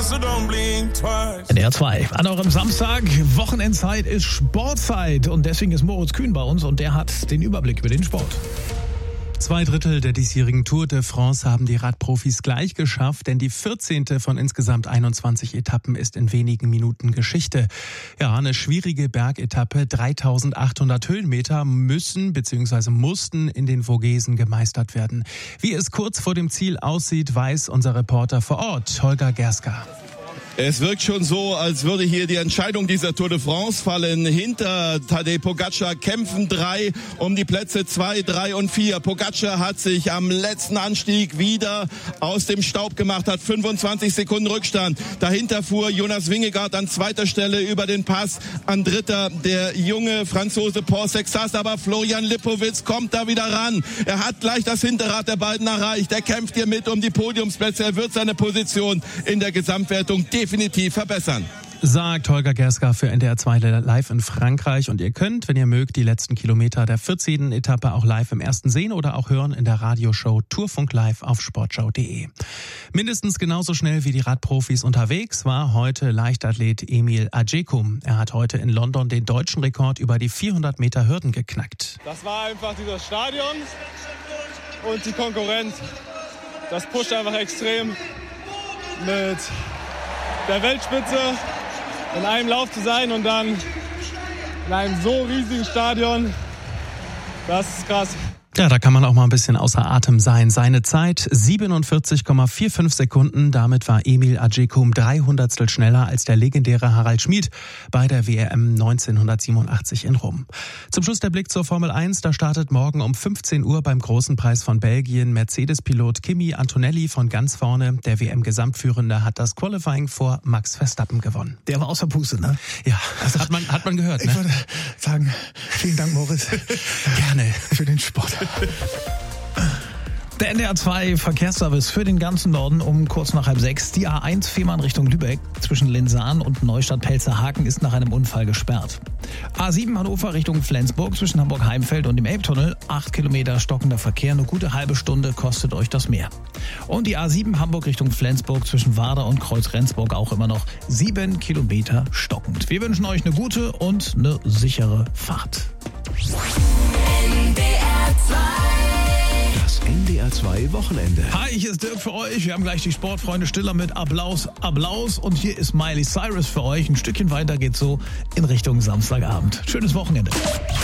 NDR 2. An eurem Samstag, Wochenendzeit ist Sportzeit und deswegen ist Moritz Kühn bei uns und der hat den Überblick über den Sport. 2/3 der diesjährigen Tour de France haben die Radprofis gleich geschafft, denn die 14. von insgesamt 21 Etappen ist in wenigen Minuten Geschichte. Ja, eine schwierige Bergetappe, 3800 Höhenmeter müssen bzw. mussten in den Vogesen gemeistert werden. Wie es kurz vor dem Ziel aussieht, weiß unser Reporter vor Ort, Holger Gerska. Es wirkt schon so, als würde hier die Entscheidung dieser Tour de France fallen. Hinter Tadej Pogačar kämpfen 3 um die Plätze 2, 3 und 4. Pogačar hat sich am letzten Anstieg wieder aus dem Staub gemacht, hat 25 Sekunden Rückstand. Dahinter fuhr Jonas Vingegaard an zweiter Stelle über den Pass. An dritter der junge Franzose Paul Sexas, aber Florian Lipowitz kommt da wieder ran. Er hat gleich das Hinterrad der beiden erreicht. Er kämpft hier mit um die Podiumsplätze. Er wird seine Position in der Gesamtwertung definitiv verbessern. Sagt Holger Gerska für NDR 2 live in Frankreich. Und ihr könnt, wenn ihr mögt, die letzten Kilometer der 14. Etappe auch live im Ersten sehen oder auch hören in der Radioshow Tourfunk Live auf sportschau.de. Mindestens genauso schnell wie die Radprofis unterwegs war heute Leichtathlet Emil Agyekum. Er hat heute in London den deutschen Rekord über die 400 Meter Hürden geknackt. Das war einfach dieses Stadion und die Konkurrenz. Das pusht einfach extrem mit der Weltspitze in einem Lauf zu sein und dann in einem so riesigen Stadion. Das ist krass. Ja, da kann man auch mal ein bisschen außer Atem sein. Seine Zeit 47,45 Sekunden. Damit war Emil Agyekum 300 schneller als der legendäre Harald Schmid bei der WM 1987 in Rom. Zum Schluss der Blick zur Formel 1. Da startet morgen um 15 Uhr beim Großen Preis von Belgien Mercedes-Pilot Kimi Antonelli von ganz vorne. Der WM-Gesamtführende hat das Qualifying vor Max Verstappen gewonnen. Der war außer Puste, ne? Ja, das hat man gehört. Ich würde sagen, vielen Dank, Moritz. Gerne. Für den Sport. Der NDR 2 Verkehrsservice für den ganzen Norden um kurz nach 5:30. Die A1 Fehmarn Richtung Lübeck zwischen Linsan und Neustadt-Pelzerhaken ist nach einem Unfall gesperrt. A7 Hannover Richtung Flensburg zwischen Hamburg-Heimfeld und dem Elbtunnel. 8 Kilometer stockender Verkehr, eine gute halbe Stunde kostet euch das mehr. Und die A7 Hamburg Richtung Flensburg zwischen Warder und Kreuz-Rendsburg auch immer noch 7 Kilometer stockend. Wir wünschen euch eine gute und eine sichere Fahrt. Das NDR 2 Wochenende. Hi, hier ist Dirk für euch. Wir haben gleich die Sportfreunde Stiller mit Applaus, Applaus. Und hier ist Miley Cyrus für euch. Ein Stückchen weiter geht's so in Richtung Samstagabend. Schönes Wochenende.